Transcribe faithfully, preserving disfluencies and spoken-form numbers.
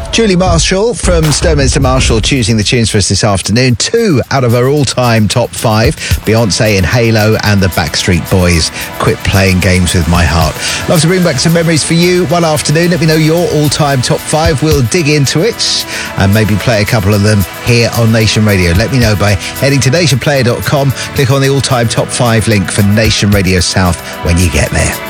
Julie Marshall from Sturminster Marshall choosing the tunes for us this afternoon. Two out of our all-time top five, Beyonce and Halo and the Backstreet Boys, Quit Playing Games With My Heart. Love to bring back some memories for you one afternoon. Let me know your all-time top five. We'll dig into it and maybe play a couple of them here on Nation Radio. Let me know by heading to nation player dot com. Click on the all-time top five link for Nation Radio South when you get there.